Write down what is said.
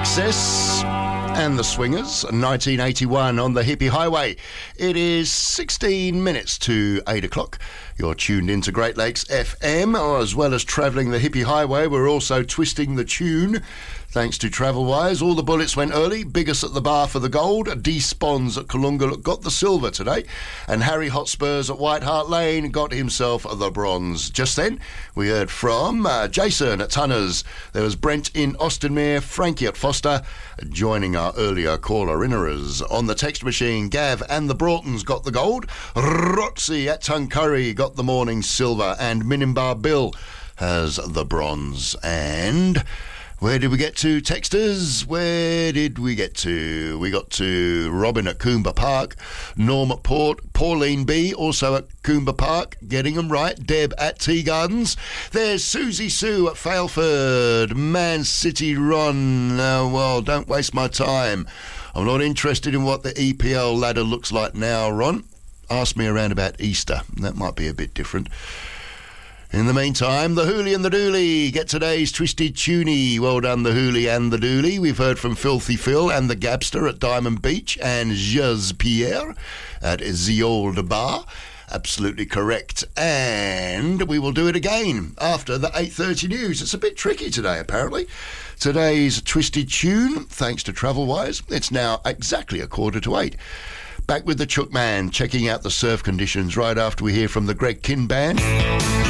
INXS and the Swingers, 1981 on the Hippie Highway. It is 16 minutes to 8 o'clock. You're tuned into Great Lakes FM, as well as travelling the Hippie Highway. We're also twisting the tune. Thanks to Travelwise, all the bullets went early. Biggest at the bar for the gold. D. Spons at Kalunga got the silver today. And Harry Hotspurs at White Hart Lane got himself the bronze. Just then, we heard from Jason at Tunners. There was Brent in Austinmere, Frankie at Foster, joining our earlier caller-inners. On the text machine, Gav and the Broughtons got the gold. Roxy at Tuncurry got the morning silver. And Minimbar Bill has the bronze. And where did we get to, texters? Where did we get to? We got to Robin at Coomber Park, Norm at Port, Pauline B, also at Coomber Park, getting them right, Deb at Tea Gardens. There's Susie Sue at Failford, Man City Ron. Well, don't waste my time. I'm not interested in what the EPL ladder looks like now, Ron. Ask me around about Easter. That might be a bit different. In the meantime, the Hoolie and the Dooley get today's Twisted Tuny. Well done, the Hoolie and the Dooley. We've heard from Filthy Phil and the Gabster at Diamond Beach and Jez Pierre at the Old Bar. Absolutely correct. And we will do it again after the 8:30 news. It's a bit tricky today, apparently. Today's Twisted Tune, thanks to Travelwise, it's now exactly 7:45. Back with the Chook Man, checking out the surf conditions right after we hear from the Greg Kinn Band.